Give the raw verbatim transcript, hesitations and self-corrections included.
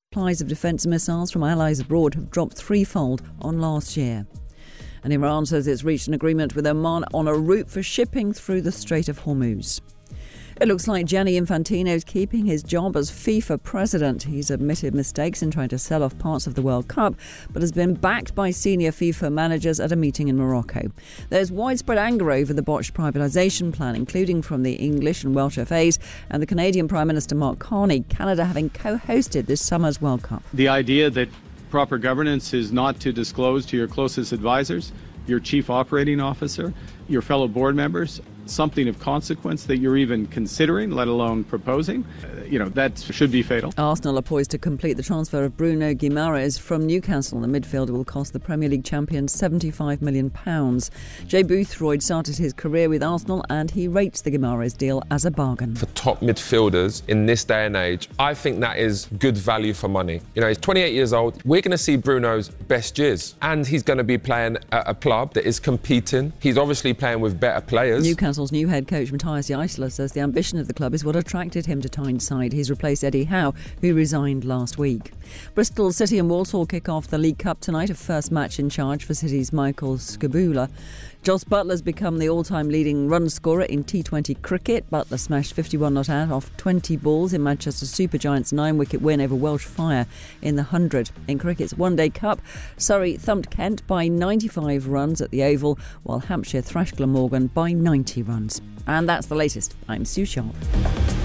Supplies of defence missiles from allies abroad have dropped threefold on last year. And Iran says it's reached an agreement with Oman on a route for shipping through the Strait of Hormuz. It looks like Gianni Infantino's keeping his job as FIFA president. He's admitted mistakes in trying to sell off parts of the World Cup, but has been backed by senior FIFA managers at a meeting in Morocco. There's widespread anger over the botched privatisation plan, including from the English and Welsh F As and the Canadian Prime Minister Mark Carney, Canada having co-hosted this summer's World Cup. The idea that proper governance is not to disclose to your closest advisors, your chief operating officer, your fellow board members, something of consequence that you're even considering, let alone proposing, uh, you know, that should be fatal. Arsenal are poised to complete the transfer of Bruno Guimaraes from Newcastle. The midfielder will cost the Premier League champions seventy-five million pounds. Jay Boothroyd started his career with Arsenal and he rates the Guimaraes deal as a bargain. For top midfielders in this day and age, I think that is good value for money. You know, he's twenty-eight years old. We're going to see Bruno's best years and he's going to be playing at a club that is competing. He's obviously playing with better players. Newcastle Newcastle's new head coach Matthias Jaissler says the ambition of the club is what attracted him to Tyneside. He's replaced Eddie Howe, who resigned last week. Bristol City and Walsall kick off the League Cup tonight, a first match in charge for City's Michael Skubula. Jos Buttler's become the all-time leading run scorer in T twenty cricket. Butler smashed fifty-one not out off twenty balls in Manchester Supergiants' nine-wicket win over Welsh Fire in the hundred. In cricket's One-Day Cup, Surrey thumped Kent by ninety-five runs at the Oval, while Hampshire thrashed Glamorgan by ninety runs. And that's the latest. I'm Sue Sharp.